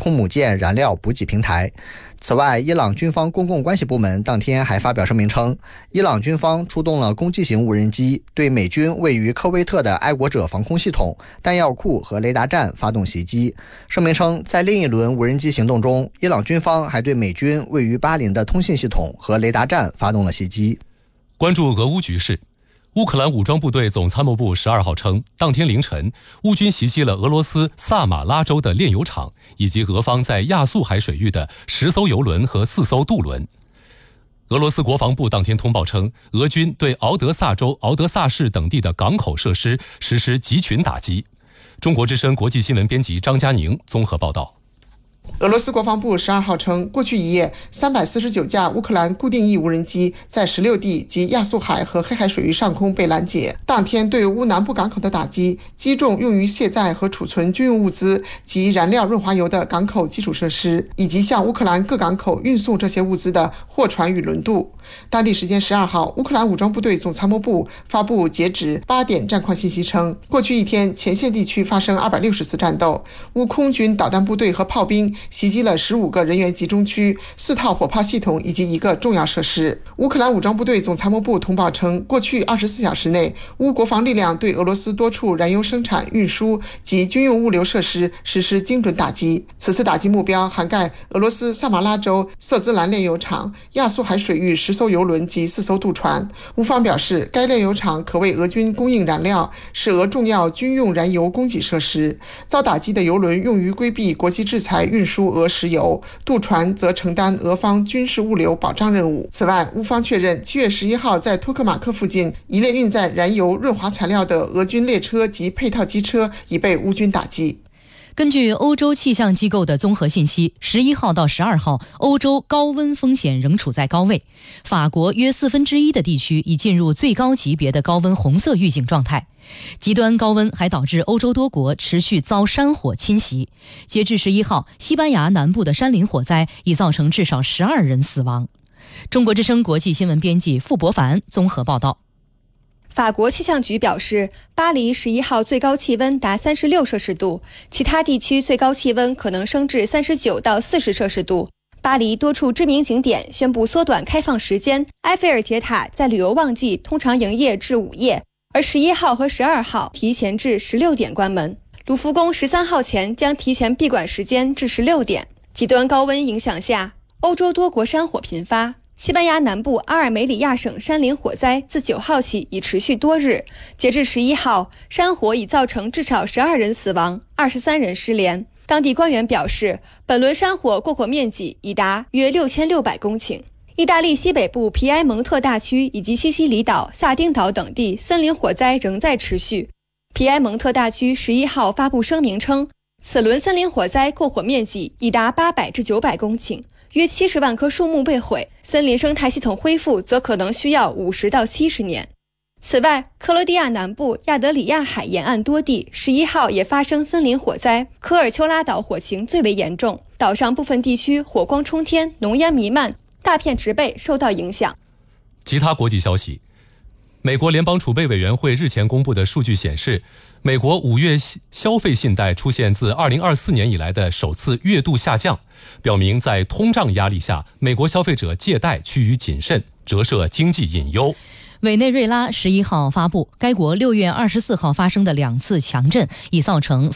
空母舰燃料补给平台。此外，伊朗军方公共关系部门当天还发表声明称，伊朗军方出动了攻击型无人机，对美军位于科威特的爱国者防空系统、弹药库和雷达站发动袭击。声明称，在另一轮无人机行动中，伊朗军方还对美军位于巴林的通信系统和雷达站发动了袭击。 关注俄乌局势，乌克兰武装部队总参谋部12号称，当天凌晨，乌军袭击了俄罗斯萨马拉州的炼油厂，以及俄方在亚速海水域的10艘油轮和4艘渡轮。俄罗斯国防部当天通报称，俄军对敖德萨州敖德萨市等地的港口设施实施集群打击。中国之声国际新闻编辑张佳宁综合报道。 俄罗斯国防部12号称，过去一夜349架乌克兰固定翼无人机在16地及亚速海和黑海水域上空被拦截。当天对乌南部港口的打击击中用于卸载和储存军用物资及燃料润滑油的港口基础设施，以及向乌克兰各港口运送这些物资的货船与轮渡。当地时间12号，乌克兰武装部队总参谋部发布截止8点战况信息称，过去一天前线地区发生260次战斗，乌空军导弹部队和炮兵袭击了15个人员集中区、4套火炮系统以及1个重要设施。乌克兰武装部队总参谋部通报称，过去24小时内，乌国防力量对俄罗斯多处燃油生产、运输及军用物流设施实施精准打击。此次打击目标涵盖俄罗斯萨马拉州瑟兹兰炼油厂、亚速海水域10艘油轮及4艘渡船。乌方表示，该炼油厂可为俄军供应燃料，是俄重要军用燃油供给设施。遭打击的油轮用于规避国际制裁运输俄石油，渡船则承担俄方军事物流保障任务。此外，乌方确认7月11号在托克马克附近一列运载燃油润滑材料的俄军列车及配套机车已被乌军打击。 根据欧洲气象机构的综合信息，11号到12号，欧洲高温风险仍处在高位。法国约1/4的地区已进入最高级别的高温红色预警状态。极端高温还导致欧洲多国持续遭山火侵袭。截至11号，西班牙南部的山林火灾已造成至少12人死亡。中国之声国际新闻编辑傅博凡综合报道。 法国气象局表示，巴黎11号最高气温达36摄氏度，其他地区最高气温可能升至39到40摄氏度。巴黎多处知名景点宣布缩短开放时间，埃菲尔铁塔在旅游旺季通常营业至午夜，而11号和12号提前至16点关门。卢浮宫13号前将提前闭馆时间至16点。极端高温影响下，欧洲多国山火频发。西班牙南部阿尔梅里亚省山林火灾自9号起已持续多日，截至11号，山火已造成至少12人死亡，23人失联。当地官员表示，本轮山火过火面积已达约6600公顷。意大利西北部皮埃蒙特大区以及西西里岛、萨丁岛等地森林火灾仍在持续。皮埃蒙特大区11号发布声明称，此轮森林火灾过火面积已达800至900公顷。约70万棵树木被毁，森林生态系统恢复则可能需要50到70年。此外，克罗地亚南部亚得里亚海沿岸多地11号也发生森林火灾，科尔丘拉岛火情最为严重，岛上部分地区火光冲天，浓烟弥漫，大片植被受到影响。 其他国际消息，美国联邦储备委员会日前公布的数据显示，美国5月消费信贷出现自2024年以来的首次月度下降，表明在通胀压力下，美国消费者借贷趋于谨慎，折射经济隐忧。 委内瑞拉11号发布，该国6月24号发生的2次强震已造成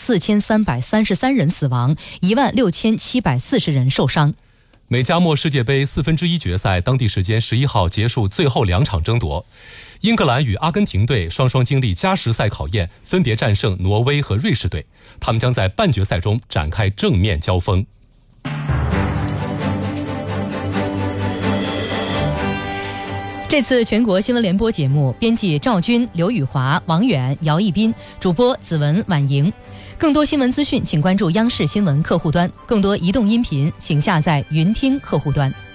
4333人死亡，16740人受伤。 美加墨世界杯1/4决赛当地时间11号结束最后2场争夺，英格兰与阿根廷队双双经历加时赛考验，分别战胜挪威和瑞士队，他们将在半决赛中展开正面交锋。 这次全国新闻联播节目，编辑赵军、刘宇华、王远、姚一斌，主播子文、婉莹。更多新闻资讯，请关注央视新闻客户端；更多移动音频，请下载云听客户端。